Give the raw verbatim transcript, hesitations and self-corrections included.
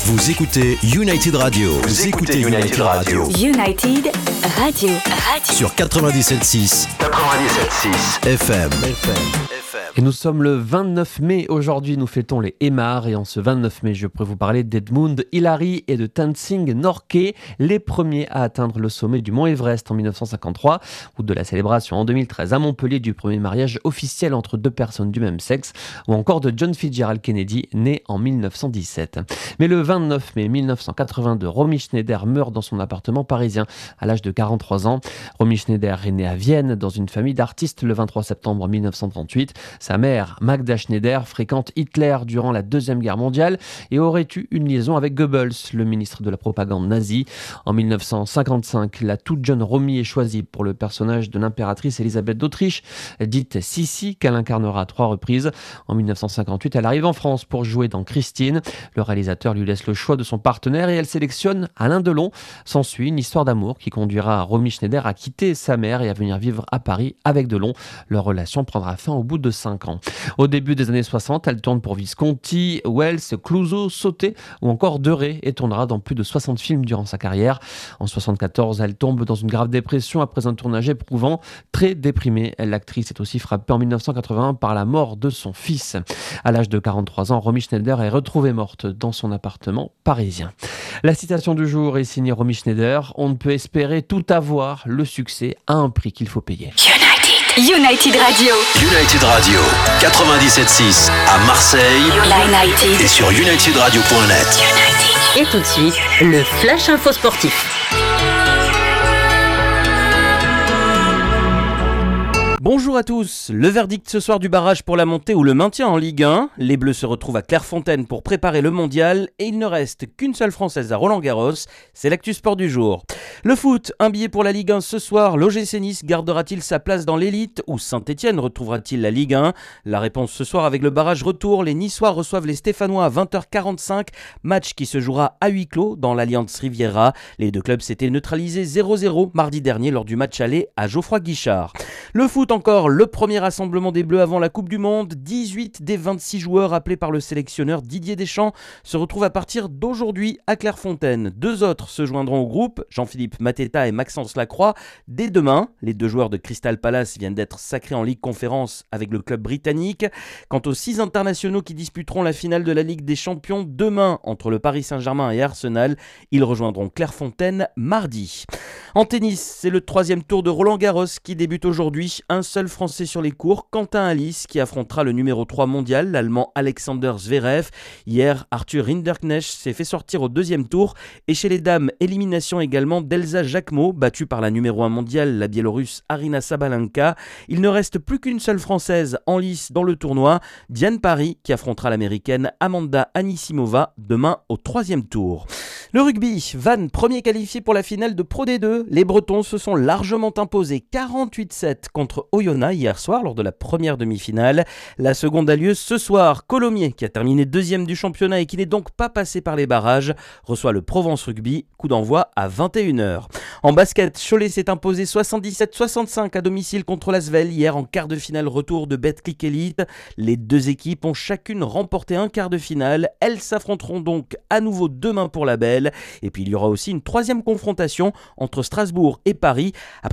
Vous écoutez United Radio. Vous, Vous écoutez United, United Radio. United Radio. Radio. Sur quatre-vingt-dix-sept virgule six. quatre-vingt-dix-sept virgule six. F M. F M. Et nous sommes le vingt-neuf mai. Aujourd'hui, nous fêtons les Aymars. Et en ce vingt-neuf mai, je pourrais vous parler d'Edmund Hillary et de Tenzing Norgay, les premiers à atteindre le sommet du mont Everest en dix-neuf cent cinquante-trois, ou de la célébration en deux mille treize à Montpellier du premier mariage officiel entre deux personnes du même sexe, ou encore de John Fitzgerald Kennedy, né en dix-neuf cent dix-sept. Mais le vingt-neuf mai mille neuf cent quatre-vingt-deux, Romy Schneider meurt dans son appartement parisien à l'âge de quarante-trois ans. Romy Schneider est née à Vienne dans une famille d'artistes le vingt-trois septembre mille neuf cent trente-huit. Sa mère, Magda Schneider, fréquente Hitler durant la Deuxième Guerre mondiale et aurait eu une liaison avec Goebbels, le ministre de la propagande nazie. En mille neuf cent cinquante-cinq, la toute jeune Romy est choisie pour le personnage de l'impératrice Élisabeth d'Autriche, dite Sissi, qu'elle incarnera à trois reprises. En mille neuf cent cinquante-huit, elle arrive en France pour jouer dans Christine. Le réalisateur lui laisse le choix de son partenaire et elle sélectionne Alain Delon. S'ensuit une histoire d'amour qui conduira Romy Schneider à quitter sa mère et à venir vivre à Paris avec Delon. Leur relation prendra fin au bout de cinq ans. Au début des années soixante, elle tourne pour Visconti, Wells, Clouseau, Sauté ou encore Deray et tournera dans plus de soixante films durant sa carrière. En soixante-quatorze, elle tombe dans une grave dépression après un tournage éprouvant. Très déprimée, l'actrice est aussi frappée en mille neuf cent quatre-vingt-un par la mort de son fils. À l'âge de quarante-trois ans, Romy Schneider est retrouvée morte dans son appartement parisien. La citation du jour est signée Romy Schneider. On ne peut espérer tout avoir, le succès à un prix qu'il faut payer. United. United Radio. United Radio. quatre-vingt-dix-sept virgule six à Marseille. United. Et sur united radio point net. United. Et tout de suite, le Flash Info Sportif. Bonjour à tous. Le verdict ce soir du barrage pour la montée ou le maintien en Ligue un. Les Bleus se retrouvent à Clairefontaine pour préparer le mondial et il ne reste qu'une seule Française à Roland-Garros. C'est l'actu sport du jour. Le foot, un billet pour la Ligue un ce soir. L'O G C Nice gardera-t-il sa place dans l'élite ou Saint-Etienne retrouvera-t-il la Ligue un? La réponse ce soir avec le barrage retour. Les Niçois reçoivent les Stéphanois à vingt heures quarante-cinq. Match qui se jouera à huis clos dans l'Allianz Riviera. Les deux clubs s'étaient neutralisés zéro zéro mardi dernier lors du match aller à Geoffroy Guichard. Le foot encore, le premier rassemblement des Bleus avant la Coupe du Monde. dix-huit des vingt-six joueurs appelés par le sélectionneur Didier Deschamps se retrouvent à partir d'aujourd'hui à Clairefontaine. Deux autres se joindront au groupe, Jean-Philippe Mateta et Maxence Lacroix, dès demain. Les deux joueurs de Crystal Palace viennent d'être sacrés en Ligue Conférence avec le club britannique. Quant aux six internationaux qui disputeront la finale de la Ligue des Champions demain entre le Paris Saint-Germain et Arsenal, ils rejoindront Clairefontaine mardi. En tennis, c'est le troisième tour de Roland-Garros qui débute aujourd'hui. Un seul Français sur les cours, Quentin Alice, qui affrontera le numéro trois mondial, l'Allemand Alexander Zverev. Hier, Arthur Rinderknecht s'est fait sortir au deuxième tour. Et chez les dames, élimination également d'Elsa Jacquemot, battue par la numéro un mondiale, la Biélorusse Arina Sabalenka. Il ne reste plus qu'une seule Française en lice dans le tournoi, Diane Parry, qui affrontera l'Américaine Amanda Anisimova demain au troisième tour. Le rugby, Vannes, premier qualifié pour la finale de Pro D deux. Les Bretons se sont largement imposés quarante-huit sept contre Oyonnax hier soir lors de la première demi-finale. La seconde a lieu ce soir. Colomiers, qui a terminé deuxième du championnat et qui n'est donc pas passé par les barrages, reçoit le Provence Rugby, coup d'envoi à vingt et une heures. En basket, Cholet s'est imposé soixante-dix-sept soixante-cinq à domicile contre l'Asvel hier en quart de finale retour de Betclic Elite. Les deux équipes ont chacune remporté un quart de finale. Elles s'affronteront donc à nouveau demain pour la belle. Et puis il y aura aussi une troisième confrontation entre Strasbourg et Paris. Après